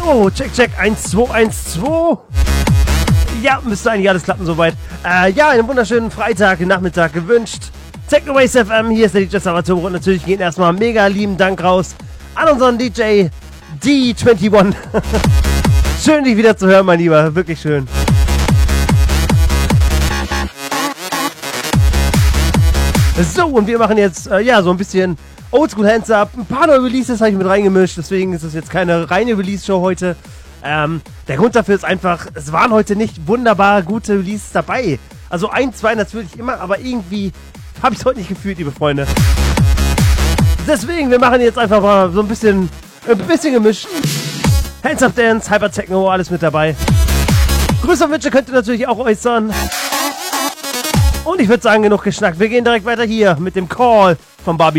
So, check, 1, 2, 1, 2. Ja, müsste eigentlich alles klappen soweit. Ja, einen wunderschönen Freitagnachmittag gewünscht. Technowaves FM, hier ist der DJ Salvatore und natürlich geht erstmal mega lieben Dank raus an unseren DJ D21. Schön, dich wieder zu hören, mein Lieber. Wirklich schön. So, und wir machen jetzt, ja, so ein bisschen Oldschool Hands Up. Ein paar neue Releases habe ich mit reingemischt, deswegen ist es jetzt keine reine Release-Show heute. Der Grund dafür ist einfach, es waren heute nicht wunderbar gute Releases dabei. Also 1, 2 natürlich immer, aber irgendwie habe ich es heute nicht gefühlt, liebe Freunde. Deswegen, wir machen jetzt einfach mal so ein bisschen gemischt. Hands Up Dance, Hyper Techno, alles mit dabei. Grüße und Wünsche könnt ihr natürlich auch äußern. Und ich würde sagen, genug geschnackt. Wir gehen direkt weiter hier mit dem Call von Barbie.